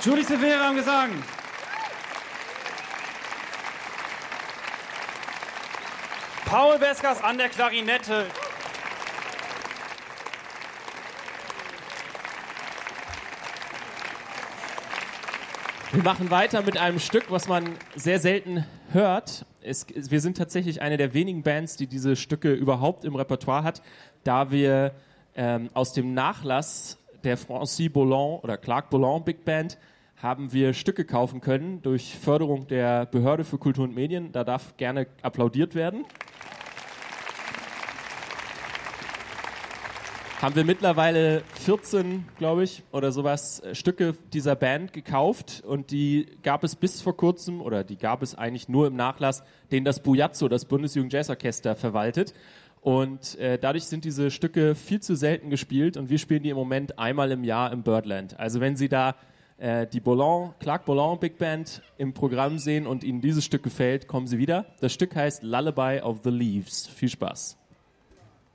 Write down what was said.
Judy Severa am Gesang. Paul Beskas an der Klarinette. Wir machen weiter mit einem Stück, was man sehr selten hört. Wir sind tatsächlich eine der wenigen Bands, die diese Stücke überhaupt im Repertoire hat, da wir aus dem Nachlass der Francis Bolland oder Clark Bolland Big Band haben wir Stücke kaufen können durch Förderung der Behörde für Kultur und Medien. Da darf gerne applaudiert werden. Haben wir mittlerweile 14, glaube ich, oder sowas, Stücke dieser Band gekauft und die gab es bis vor kurzem, oder die gab es eigentlich nur im Nachlass, den das Bujazzo, das Bundesjugendjazzorchester, verwaltet. Und dadurch sind diese Stücke viel zu selten gespielt und wir spielen die im Moment einmal im Jahr im Birdland. Also wenn Sie da die Clark Bolland Big Band im Programm sehen und Ihnen dieses Stück gefällt, kommen Sie wieder. Das Stück heißt Lullaby of the Leaves. Viel Spaß.